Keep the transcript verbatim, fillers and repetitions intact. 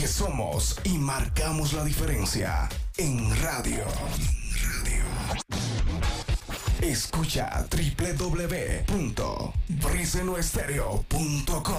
porque somos y marcamos la diferencia en radio. Radio. Escucha doble u doble u doble u punto briseno estéreo punto com.